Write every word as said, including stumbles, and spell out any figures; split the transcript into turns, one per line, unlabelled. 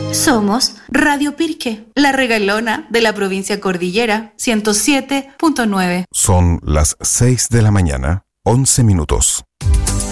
Somos Radio Pirque, la regalona de la provincia cordillera, ciento siete punto nueve.
Son las seis de la mañana, once minutos.